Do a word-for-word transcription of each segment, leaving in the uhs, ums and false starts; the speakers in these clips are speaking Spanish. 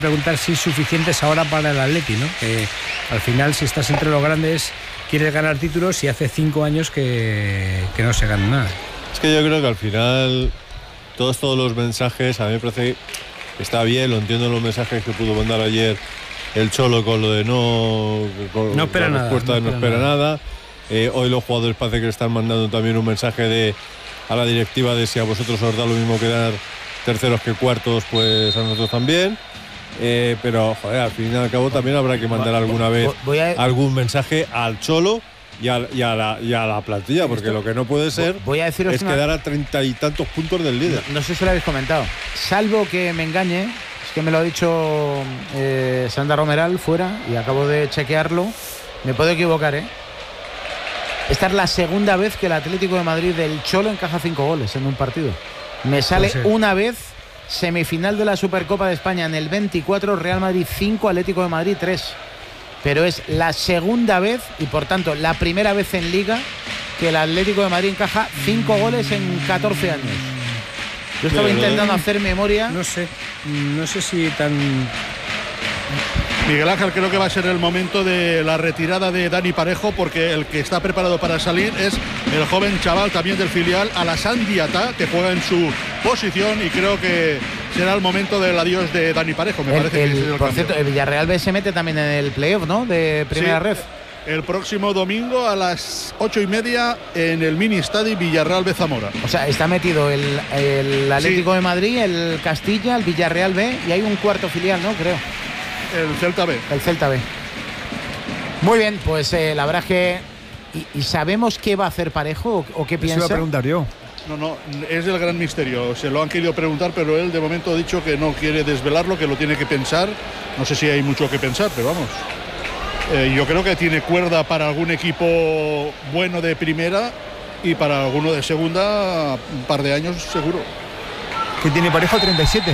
preguntar si es suficientes ahora para el Atleti, ¿no? Que al final, si estás entre los grandes, quieres ganar títulos y hace cinco años que, que no se gana nada. Es que yo creo que al final todos, todos los mensajes, a mí me parece que está bien, lo entiendo los mensajes que pudo mandar ayer el Cholo con lo de no, con no espera la nada, respuesta no de no espera espera nada. nada. Eh, hoy los jugadores parece que le están mandando también un mensaje de a la directiva de si a vosotros os da lo mismo quedar terceros que cuartos, pues a nosotros también. Eh, pero joder, al fin y al cabo también habrá que mandar alguna vez voy a... algún mensaje al Cholo y a, y, a la, y a la plantilla, porque Esto, lo que no puede ser voy a es una... quedar a treinta y tantos puntos del líder. No, no sé si lo habéis comentado, salvo que me engañe, es que me lo ha dicho eh, Sandra Romeral fuera y acabo de chequearlo, me puedo equivocar, ¿eh? Esta es la segunda vez que el Atlético de Madrid del Cholo encaja cinco goles en un partido. Me sale pues sí. una vez, semifinal de la Supercopa de España en el veinticuatro, Real Madrid cinco, Atlético de Madrid tres. Pero es la segunda vez y por tanto la primera vez en Liga que el Atlético de Madrid encaja cinco goles en catorce años. Yo estaba Pero, intentando hacer memoria. No sé, no sé si tan... Miguel Ángel, creo que va a ser el momento de la retirada de Dani Parejo, porque el que está preparado para salir es el joven chaval también del filial, Alassane Diatta, que juega en su posición, y creo que será el momento del adiós de Dani Parejo. Me el, parece el, que es el por cambio. cierto, el Villarreal B se mete también en el playoff, ¿no? De primera Sí. ref. El próximo domingo a las ocho y media en el mini estadio Villarreal B Zamora. O sea, está metido el, el Atlético sí. de Madrid, el Castilla, el Villarreal B y hay un cuarto filial, ¿no? Creo. El Celta B. El Celta B. Muy bien, pues eh, la verdad es que... ¿Y, y sabemos qué va a hacer Parejo o, o qué piensa? Eso iba a preguntar yo. No, no, es el gran misterio. Se lo han querido preguntar, pero él de momento ha dicho que no quiere desvelarlo, que lo tiene que pensar. No sé si hay mucho que pensar, pero vamos. Eh, yo creo que tiene cuerda para algún equipo bueno de primera y para alguno de segunda, un par de años seguro. ¿Qué tiene Parejo? treinta y siete.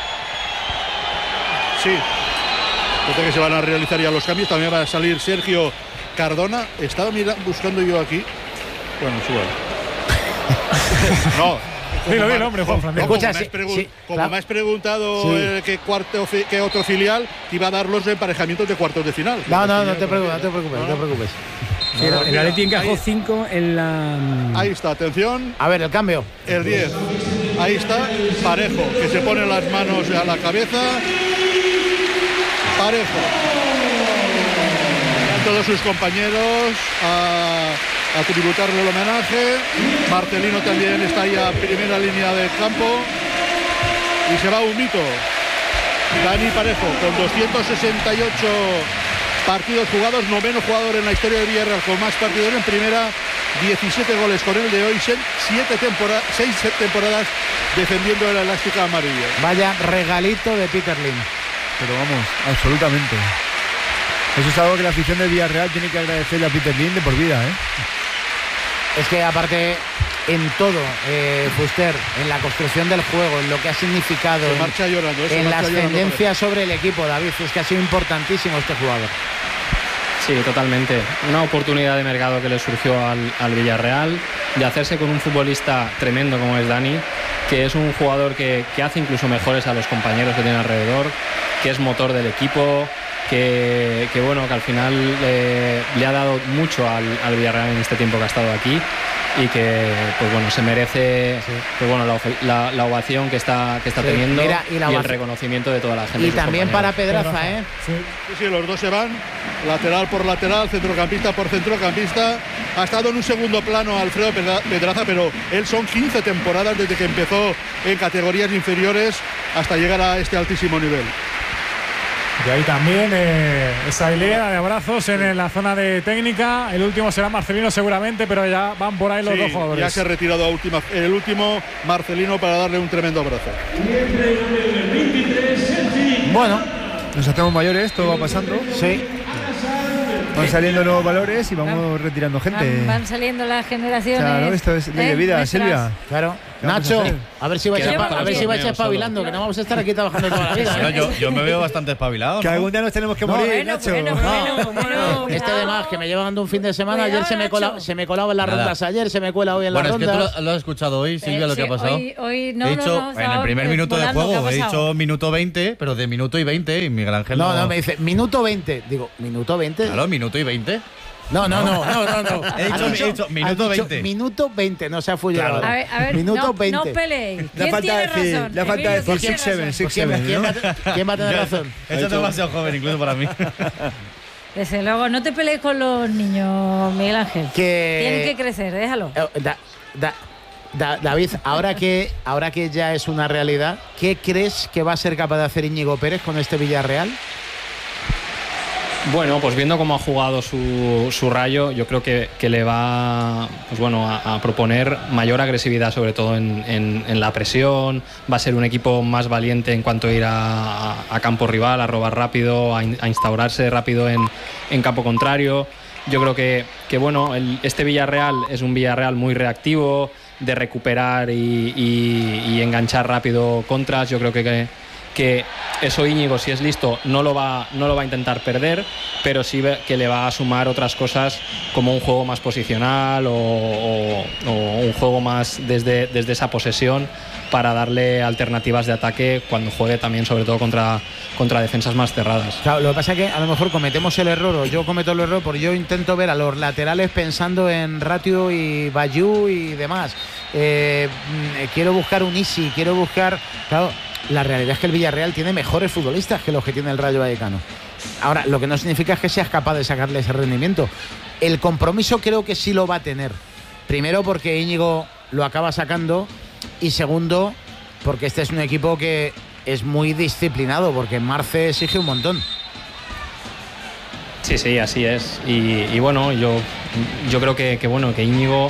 Sí. Creo que se van a realizar ya los cambios. También va a salir Sergio Cardona. Estaba mira, buscando yo aquí. Bueno, sí, vale. No. Dilo, dilo, hombre, Juan Fran. No, Escucha, como me has, pregu- sí, como claro. me has preguntado Sí. eh, qué, cuarto, fi- qué otro filial te iba a dar los emparejamientos de cuartos de final. No, no, no te preocupes, no te preocupes, no te preocupes. Sí, el, el Atleti encajó ahí, cinco en la... ahí está, atención. A ver, el cambio. El diez. Ahí está Parejo, que se pone las manos a la cabeza. Parejo. A todos sus compañeros a, a tributarle el homenaje. Marcelino también está ahí a primera línea del campo. Y se va un mito. Dani Parejo con doscientos sesenta y ocho partidos jugados, noveno jugador en la historia de Villarreal con más partidos en primera, diecisiete goles con el de hoy, siete temporadas, seis temporadas defendiendo el elástico amarillo. Vaya regalito de Peter Lim. Pero vamos, absolutamente. Eso es algo que la afición del Villarreal tiene que agradecerle a Peter Lim de por vida, ¿eh? Es que aparte en todo, eh, Fuster, en la construcción del juego, en lo que ha significado, Se en, marcha llorando, se en la marcha llorando, ascendencia sobre el equipo, David, es que ha sido importantísimo este jugador. Sí, totalmente. Una oportunidad de mercado que le surgió al, al Villarreal, de hacerse con un futbolista tremendo como es Dani, que es un jugador que, que hace incluso mejores a los compañeros que tiene alrededor, que es motor del equipo, que, que bueno, que al final eh, le ha dado mucho al, al Villarreal en este tiempo que ha estado aquí y que pues bueno, se merece sí. pues bueno, la, la, la ovación que está, que está sí, teniendo mira, y, la y el reconocimiento de toda la gente. Y también para Pedraza, ¿eh? Sí. sí, sí, los dos se van, lateral por lateral, centrocampista por centrocampista. Ha estado en un segundo plano Alfredo Pedraza, pero él son quince temporadas desde que empezó en categorías inferiores hasta llegar a este altísimo nivel. Y ahí también eh, esa hilera de abrazos en la zona de técnica. El último será Marcelino seguramente, pero ya van por ahí los sí, dos jugadores. Ya se ha retirado a última, el último Marcelino para darle un tremendo abrazo. Bueno, nos hacemos mayores, todo va pasando. Sí. Van saliendo nuevos valores y vamos van, retirando gente. Van, van saliendo las generaciones. Claro, esto es ley de vida, nuestras. Silvia. Claro. Nacho, a ver si vais Queda a, para a ver si el vais torneo espabilando, solo. que no vamos a estar aquí trabajando toda la vida. Bueno, ¿eh? yo, yo me veo bastante espabilado, Que ¿no? algún día nos tenemos que No, morir, bueno, Nacho. bueno, bueno, bueno, Este cuidado. además que me lleva dando un fin de semana. Cuidado, Ayer se me, Nacho. cola, se me colaba en las Nada. rondas ayer, se me cuela hoy en Bueno, las es que tú rondas. lo, lo has escuchado hoy, Silvia, Eh, lo que sí, ha pasado. Hoy, hoy no, he no, dicho, no, en el estaba, primer eh, minuto de volando, juego, ¿qué ha he pasado? dicho minuto veinte, pero de minuto y veinte, y Miguel Ángel No, no. no, me dice minuto veinte. Digo, ¿minuto veinte? Claro, minuto y veinte. No, no, no, no, no. no. He dicho- Has he dicho minuto has dicho veinte. Minuto veinte, no se ha fullado. Claro. A ver, a ver, Minuto no, veinte. no peleéis. Le ¿Quién falta tiene decir, razón? le falta Emilio, decir ¿quién six tiene seven, razón? six ¿Quién, seven, quién ¿no? va, a- quién va a tener razón? Eso es demasiado joven, incluso para mí. Desde luego, no te pelees con los niños, Miguel Ángel. Que- Tienen que crecer, déjalo. Eh, da- da- da- David, ahora que, ahora que ya es una realidad, ¿qué crees que va a ser capaz de hacer Íñigo Pérez con este Villarreal? Bueno, pues viendo cómo ha jugado su, su Rayo, yo creo que, que le va pues bueno, a, a proponer mayor agresividad, sobre todo en, en- en la presión. Va a ser un equipo más valiente en cuanto a ir a, a campo rival, a robar rápido, a, in- a instaurarse rápido en, en campo contrario. Yo creo que, que bueno, el- este Villarreal es un Villarreal muy reactivo, de recuperar y, y- y enganchar rápido contras. Yo creo que, que que eso Íñigo, si es listo, no lo va, no lo va a intentar perder, pero sí ve- que le va a sumar otras cosas como un juego más posicional o, o- o un juego más desde, desde esa posesión para darle alternativas de ataque cuando juegue también, sobre todo contra, contra defensas más cerradas. Claro, lo que pasa es que a lo mejor cometemos el error, o yo cometo el error, porque yo intento ver a los laterales pensando en Ratio y Bayú y demás. Eh, mm, quiero buscar un Isi, quiero buscar... Claro, la realidad es que el Villarreal tiene mejores futbolistas que los que tiene el Rayo Vallecano. Ahora, lo que no significa es que seas capaz de sacarle ese rendimiento. El compromiso creo que sí lo va a tener. Primero porque Íñigo lo acaba sacando y segundo porque este es un equipo que es muy disciplinado, porque Marce exige un montón. Sí, sí, así es. Y, y bueno, yo, yo creo que, que bueno, que Íñigo,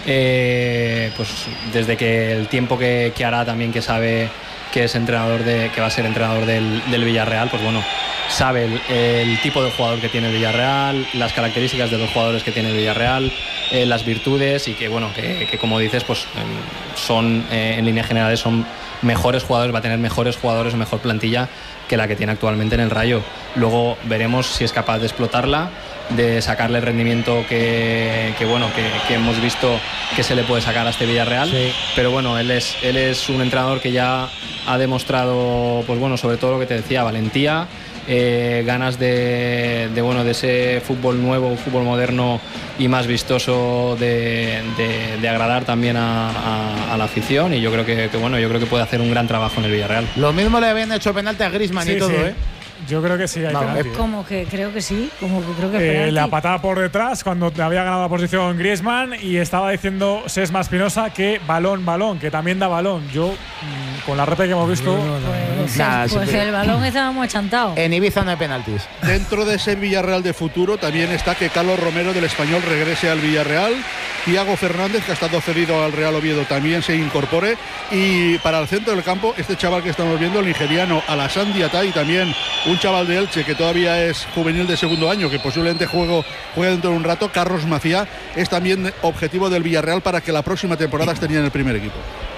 eh, pues desde que el tiempo que, que hará también que sabe que es entrenador de, que va a ser entrenador del, del Villarreal, pues bueno, sabe el, el tipo de jugador que tiene el Villarreal, las características de los jugadores que tiene el Villarreal, eh, las virtudes y que bueno, que, que como dices, pues eh, son eh, en líneas generales son mejores jugadores, va a tener mejores jugadores, mejor plantilla que la que tiene actualmente en el Rayo. Luego veremos si es capaz de explotarla, de sacarle el rendimiento que, que bueno que, que hemos visto que se le puede sacar a este Villarreal. Sí. Pero bueno, él es él es un entrenador que ya ha demostrado, pues bueno, sobre todo lo que te decía, valentía, eh, ganas de, de bueno de ese fútbol nuevo, fútbol moderno y más vistoso de, de, de agradar también a, a, a la afición, y yo creo que, que bueno yo creo que puede hacer un gran trabajo en el Villarreal. Lo mismo le habían hecho penalti a Griezmann y Sí, todo, sí. ¿eh? Yo creo que sí, hay Vamos, penalti. es Como que creo que sí, como que creo que es Eh, penalti. la patada por detrás cuando había ganado la posición Griezmann y estaba diciendo Sesma Espinosa que balón, balón, que también da balón. Yo, mm, con la reta que hemos visto, Pues, Nah, pues siempre- el balón estábamos chantados. En Ibiza no hay penaltis. Dentro de ese Villarreal de futuro también está que Carlos Romero del Español regrese al Villarreal, Thiago Fernández, que ha estado cedido al Real Oviedo, también se incorpore, y para el centro del campo este chaval que estamos viendo, el nigeriano Alassane Diatta, y también un chaval de Elche que todavía es juvenil de segundo año, que posiblemente juego, juegue dentro de un rato, Carlos Macía, es también objetivo del Villarreal para que la próxima temporada esté en el primer equipo.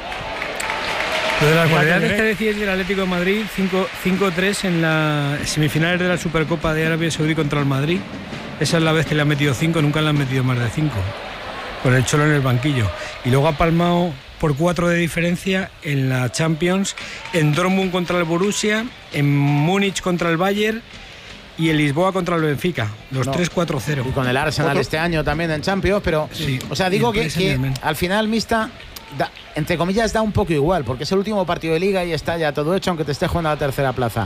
Lo de las Mira, cualidades que- que decías del Atlético de Madrid, cinco tres en las semifinales de la Supercopa de Arabia Saudí contra el Madrid. Esa es la vez que le han metido cinco, nunca le han metido más de cinco. Con el Cholo en el banquillo. Y luego ha palmado por cuatro de diferencia en la Champions, en Dortmund contra el Borussia, en Múnich contra el Bayern y en Lisboa contra el Benfica. Los No. tres cuatro cero. Y con el Arsenal Otro- este año también en Champions, pero, Sí. o sea, digo Y el que, Paris que Saint-Germain. al final Mista, da- entre comillas, da un poco igual, porque es el último partido de Liga y está ya todo hecho, aunque te esté jugando a la tercera plaza.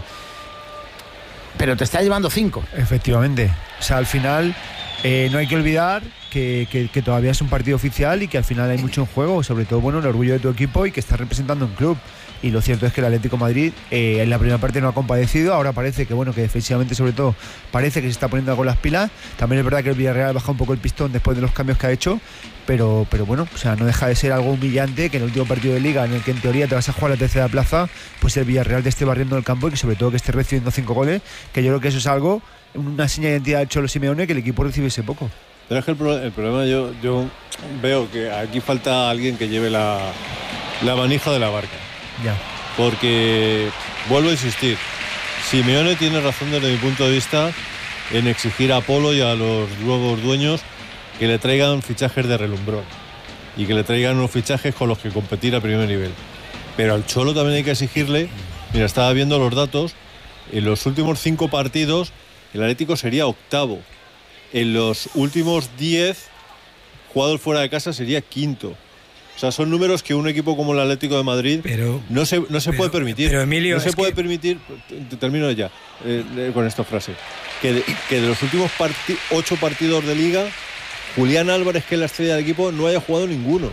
Pero te está llevando cinco. Efectivamente. O sea, al final eh, no hay que olvidar que, que- que todavía es un partido oficial y que al final hay mucho en juego, sobre todo bueno, el orgullo de tu equipo y que estás representando un club. Y lo cierto es que el Atlético de Madrid eh, en la primera parte no ha compadecido, ahora parece que bueno que defensivamente sobre todo parece que se está poniendo con las pilas. También es verdad que el Villarreal baja un poco el pistón después de los cambios que ha hecho, pero, pero bueno, o sea, no deja de ser algo humillante que en el último partido de Liga en el que en teoría te vas a jugar la tercera plaza, pues el Villarreal te esté barriendo el campo y que sobre todo que esté recibiendo cinco goles, que yo creo que eso es algo, una señal de identidad del Cholo Simeone, que el equipo recibiese poco. Pero es que el, pro- el problema, yo, yo veo que aquí falta alguien que lleve la, la manija de la barca. Ya. Porque, vuelvo a insistir, Simeone tiene razón desde mi punto de vista en exigir a Polo y a los nuevos dueños que le traigan fichajes de relumbrón y que le traigan unos fichajes con los que competir a primer nivel. Pero al Cholo también hay que exigirle, mira, estaba viendo los datos, en los últimos cinco partidos el Atlético sería octavo, en los últimos diez jugados fuera de casa sería quinto. O sea, son números que un equipo como el Atlético de Madrid pero, no se, no se pero, puede permitir. Pero Emilio, no se puede que... permitir, termino ya eh, con esta frase, que de, que de los últimos parti ocho partidos de Liga, Julián Álvarez, que es la estrella del equipo, no haya jugado ninguno.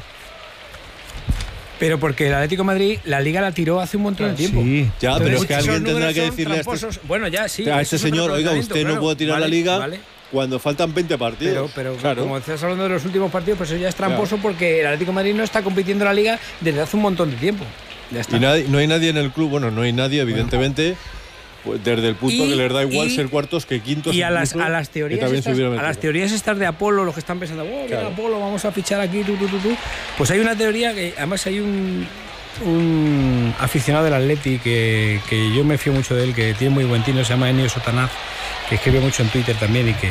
Pero porque el Atlético de Madrid la Liga la tiró hace un montón de tiempo. Sí, ya, entonces, pero es que alguien tendrá que son decirle a este, bueno, ya, sí, a este señor, oiga, usted claro, no puede tirar vale, la Liga vale. cuando faltan veinte partidos. Pero, pero claro. como estás hablando de los últimos partidos, pues eso ya es tramposo, claro, porque el Atlético de Madrid no está compitiendo en la Liga desde hace un montón de tiempo. Ya está. Y nadie, no hay nadie en el club, bueno, no hay nadie, evidentemente, pues desde el punto y, que les da igual y, ser cuartos que quintos. Y a las, a las teorías estas, a las teorías estas de Apolo, los que están pensando, oh, claro, Apolo, vamos a fichar aquí, tú, tú, tú, tú. Pues hay una teoría que, además, hay un, un aficionado del Atleti que, que yo me fío mucho de él, que tiene muy buen tino, se llama Enio Sotanaz, que escribe mucho en Twitter también y que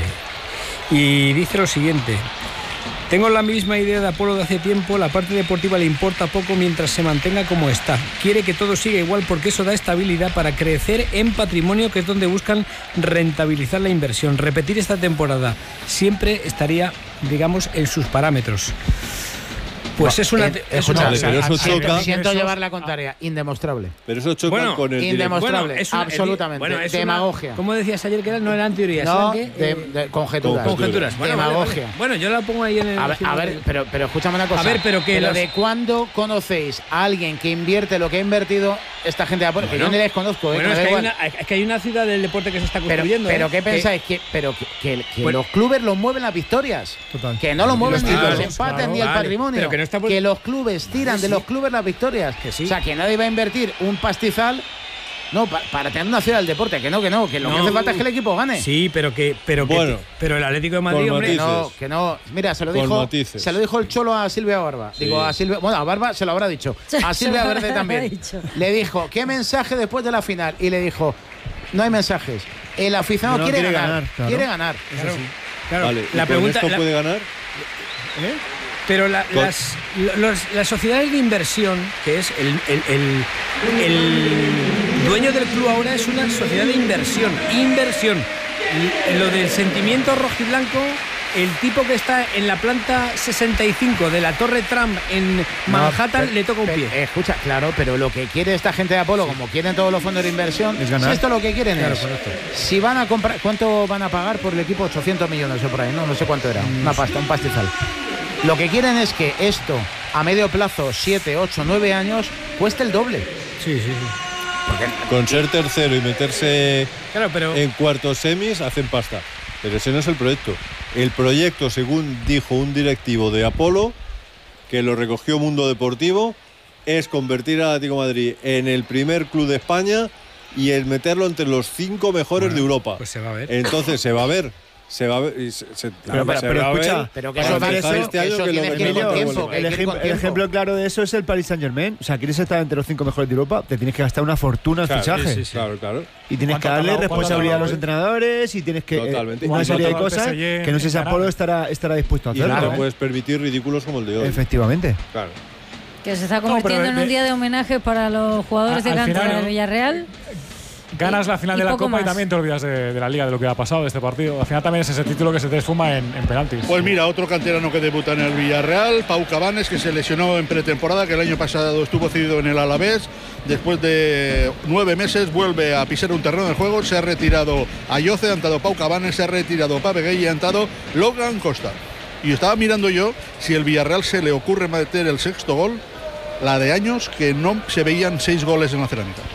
y dice lo siguiente: tengo la misma idea de Apolo de hace tiempo, la parte deportiva le importa poco mientras se mantenga como está. Quiere que todo siga igual porque eso da estabilidad para crecer en patrimonio, que es donde buscan rentabilizar la inversión. Repetir esta temporada siempre estaría, digamos, en sus parámetros. Pues no, es una... Eh, es una vale, pero eso choca. Siento eso, llevar la contraria, indemostrable. Pero eso choca bueno, con el indemostrable, bueno, es una, absolutamente. Bueno, es demagogia. Una, ¿cómo decías ayer que eran? No eran teorías, no, ¿eran qué? de, eh, de, conjeturas. Conjeturas. Bueno, demagogia. Vale, vale. Bueno, yo la pongo ahí en el... A ver, a ver pero, pero escúchame una cosa. A ver, pero que... Pero los... ¿de cuándo conocéis a alguien que invierte lo que ha invertido esta gente de Apolo? Bueno, que yo ni les conozco, ¿eh? Bueno, que es, me que da una, es que hay una ciudad del deporte que se está construyendo. Pero, pero ¿eh? ¿qué pensáis? Que, que, pero que, que, que bueno, los clubes los mueven las victorias. Total. Que no los mueven los ni claro, los empates claro, ni el vale, patrimonio. Pero que, no está por... que los clubes tiran sí, de los clubes las victorias. Que sí. O sea, que nadie va a invertir un pastizal. No, pa, para tener una ciudad del deporte, que no, que no, que lo no, que hace falta es que el equipo gane. Sí, pero que, pero bueno, que, pero el Atlético de Madrid, hombre, que no, que no. Mira, se lo dijo, matices. se lo dijo el Cholo a Silvia Barba. Sí. Digo a Silvia, bueno, a Barba se lo habrá dicho. A Silvia Verde también. Le dijo, ¿qué mensaje después de la final? Y le dijo, no hay mensajes. El aficionado no, quiere, quiere ganar, ganar claro. quiere ganar. Claro, sí. Claro. Vale, la pregunta ¿esto la, puede ganar? ¿Eh? Pero la, las, los, las sociedades de inversión, que es el, el, el, el dueño del club ahora es una sociedad de inversión, inversión. Lo del sentimiento rojiblanco, el tipo que está en la planta sesenta y cinco de la Torre Trump en Manhattan, no, pero, le toca un pie. Pero, escucha, claro, pero lo que quiere esta gente de Apolo, sí, como quieren todos los fondos de inversión, es ganar. Si esto lo que quieren claro, es, correcto. Si van a comprar, ¿cuánto van a pagar por el equipo? ochocientos millones o por ahí, no, no sé cuánto era, una pasta, un pastizal. Lo que quieren es que esto, a medio plazo, siete, ocho, nueve años, cueste el doble. Sí, sí, sí. Porque, con ser tercero y meterse claro, pero... en cuartos semis, hacen pasta. Pero ese no es el proyecto. El proyecto, según dijo un directivo de Apolo, que lo recogió Mundo Deportivo, es convertir al Atlético de Madrid en el primer club de España y el meterlo entre los cinco mejores bueno, de Europa. Pues se va a ver. Entonces se va a ver. Se va a ver. Se, se, pero, pero, se pero va escucha, a ver pero que eso vale eso, este año eso que tienes lo que ir con tiempo. Bueno. El, ejem, el ejemplo claro de eso es el Paris Saint-Germain. O sea, quieres estar entre los cinco mejores de Europa, te tienes que gastar una fortuna en claro, fichaje. Sí, sí, claro, claro. Y tienes que darle responsabilidad a los entrenadores y tienes que Totalmente. Eh, una serie de cosas que no sé si Apolo estará, estará dispuesto a hacer. Y no ¿eh? te puedes permitir ridículos como el de hoy. Efectivamente. Claro. Que se está convirtiendo no, en un de, día de homenaje para los jugadores a, de cantera del Villarreal. Ganas la final de la Copa más. Y también te olvidas de, de la Liga, de lo que ha pasado de este partido. Al final también es ese título que se te esfuma en, en penaltis. Pues mira, otro canterano que debuta en el Villarreal, Pau Cabanes, que se lesionó en pretemporada, que el año pasado estuvo cedido en el Alavés. Después de nueve meses vuelve a pisar un terreno de juego. Se ha retirado Ayoce, ha entrado Pau Cabanes, se ha retirado Pape y ha entrado Logan Costa. Y estaba mirando yo si el Villarreal se le ocurre meter el sexto gol, la de años que no se veían seis goles en la Cerámica.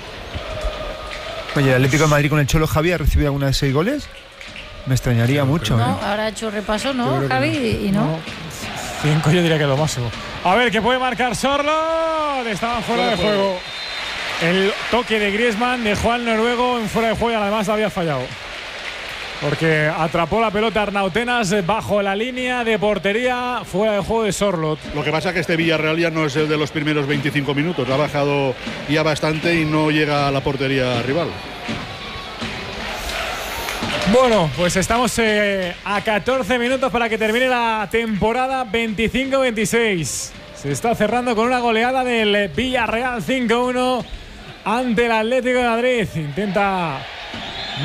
Oye, ¿el Atlético de Madrid con el Cholo Javi ha recibido alguna de seis goles? Me extrañaría no, mucho. No, ¿eh? ahora ha hecho repaso, ¿no, Javi? No. Y no. no. Cinco yo diría que lo máximo. A ver, ¿qué puede marcar Sorlo? Estaban fuera de juego. El toque de Griezmann dejó al noruego en fuera de juego y además lo había fallado. porque atrapó la pelota Arnautenas bajo la línea de portería, fuera del juego de Sorlot. Lo que pasa es que este Villarreal ya no es el de los primeros veinticinco minutos, ha bajado ya bastante y no llega a la portería rival. Bueno, pues estamos eh, a catorce minutos para que termine la temporada veinticinco veintiséis. Se está cerrando con una goleada del Villarreal cinco uno ante el Atlético de Madrid. Intenta